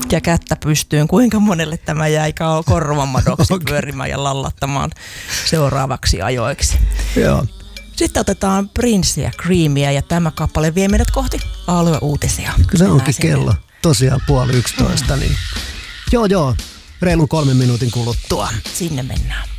ja kättä pystyyn. Kuinka monelle tämä jäi korvamadoksi pyörimään ja lallattamaan seuraavaksi ajoiksi. Joo. Sitten otetaan Prince ja Creamia ja tämä kappale vie meidät kohti alueuutisia. Kyllä se onkin kello. Tosiaan 10:30, niin joo, reilun 3 minuutin kuluttua. Sinne mennään.